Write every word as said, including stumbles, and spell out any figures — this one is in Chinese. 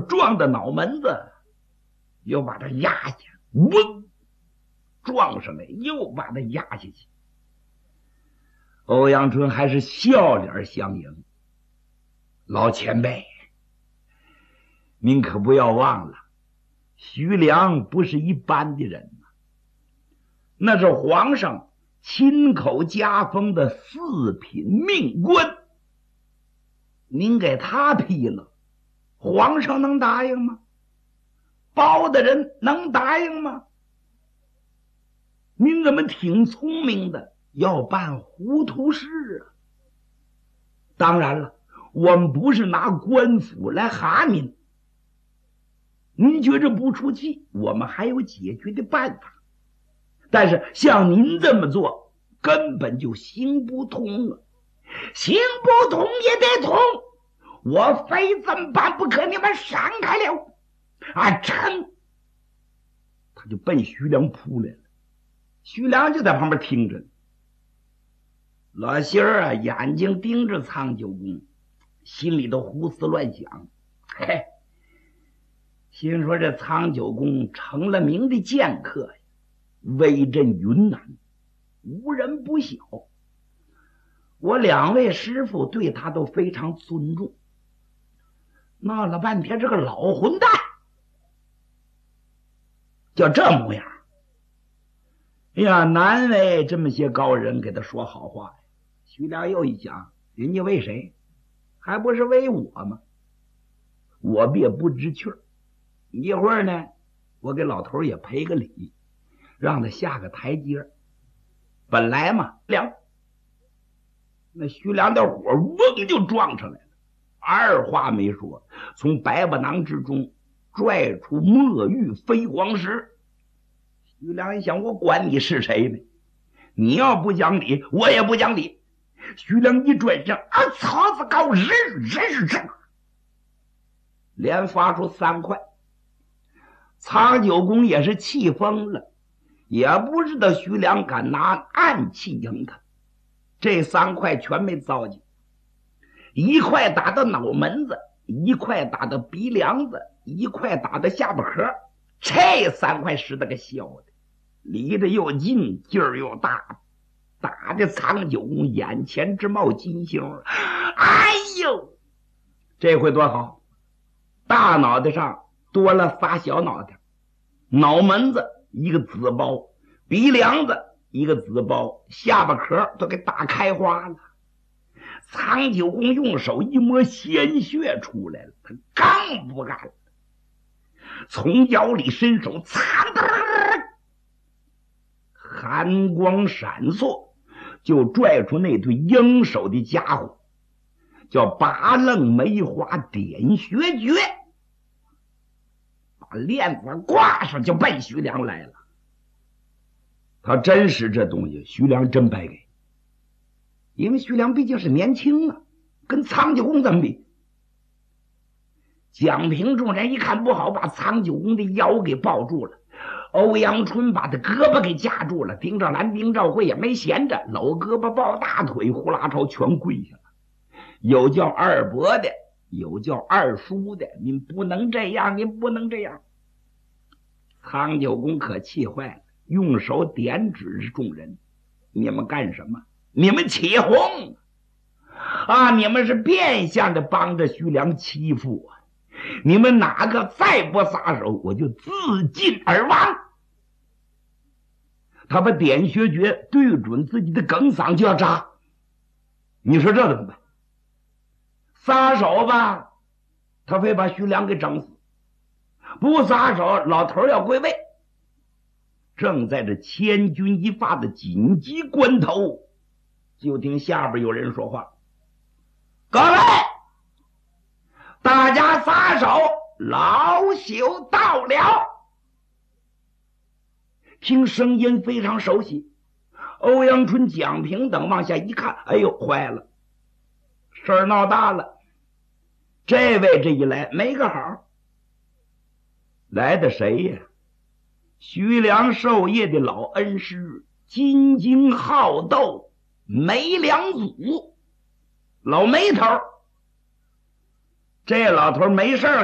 撞的脑门子，又把他压下，嗡，撞上来，又把他压下去。欧阳春还是笑脸相迎：“老前辈，您可不要忘了，徐良不是一般的人呐，那是皇上亲口加封的四品命官，您给他批了，皇上能答应吗？包大人能答应吗？您怎么挺聪明的，要办糊涂事啊？当然了，我们不是拿官府来哈您，您觉着不出气，我们还有解决的办法。但是像您这么做，根本就行不通啊！行不通也得通，我非这么办不可，你们闪开了！啊，噌！他就奔徐良扑来了。徐良就在旁边听着。老心儿啊，眼睛盯着苍九公，心里头胡思乱想。嘿，心说这苍九公成了名的剑客呀，威震云南，无人不晓。我两位师傅对他都非常尊重。闹了半天，这个老混蛋就这模样。哎呀，难为这么些高人给他说好话呀。徐良又一想，人家为谁？还不是为我吗？我别不知趣儿。一会儿呢，我给老头也赔个礼，让他下个台阶。本来嘛，梁那徐良的火嗡就撞上来了，二话没说，从白巴囊之中拽出墨玉飞黄石。徐良一想，我管你是谁呢？你要不讲理，我也不讲理。徐良一转身，啊，曹子高日日日，连发出三块。苍九公也是气疯了，也不知道徐良敢拿暗器赢他。这三块全没糟践，一块打到脑门子，一块打到鼻梁子，一块打到下巴壳。这三块使得个笑的，离得又近，劲儿又大，打的苍九公眼前直冒金星。哎呦，这回多好，大脑袋上多了仨小脑袋，脑门子一个紫包，鼻梁子一个紫包，下巴壳都给打开花了。苍九公用手一摸，鲜血出来了，他刚不干了，从腰里伸手，擦的寒光闪烁，就拽出那对鹰手的家伙，叫拔楞梅花点穴诀，把链子挂上就奔徐良来了。他真是这东西，徐良真白给，因为徐良毕竟是年轻啊，跟苍九公怎么比？蒋平众人一看不好，把苍九公的腰给抱住了。欧阳春把他胳膊给夹住了，丁兆兰、丁兆慧也没闲着，搂胳膊抱大腿，呼啦超全跪下了。有叫二伯的，有叫二叔的，您不能这样，您不能这样。苍九公可气坏了，用手点指着众人：你们干什么？你们起哄啊！你们是变相的帮着徐良欺负我，你们哪个再不撒手，我就自尽而亡。他把点穴诀对准自己的梗嗓就要扎，你说这怎么办？撒手吧，他非把徐良给整死；不撒手，老头要归位。正在这千钧一发的紧急关头，就听下边有人说话：各位，大家撒手，老朽到了。听声音非常熟悉，欧阳春、蒋平等往下一看，哎呦，坏了，事儿闹大了。这位这一来没个好，来的谁呀？徐良授业的老恩师，金睛好斗梅良祖，老梅头。这老头没事